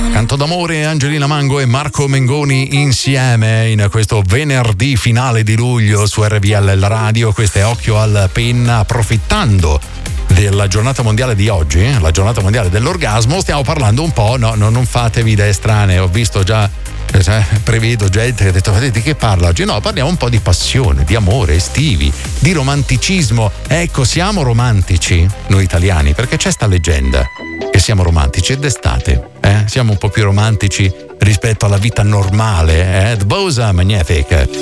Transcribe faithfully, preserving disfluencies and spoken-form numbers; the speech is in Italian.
Canto d'amore, Angelina Mango e Marco Mengoni insieme in questo venerdì finale di luglio su R V L la radio. Questo è Occhio al Penna, approfittando della giornata mondiale di oggi, la giornata mondiale dell'orgasmo. Stiamo parlando un po', no, no non fatevi idee strane, ho visto già, eh, prevedo gente che ha detto di che parla oggi. No, parliamo un po' di passione, di amore, estivi, di romanticismo. Ecco, siamo romantici noi italiani, perché c'è sta leggenda che siamo romantici ed d'estate, eh? Siamo un po' più romantici rispetto alla vita normale, eh? The Bosa Magnifica.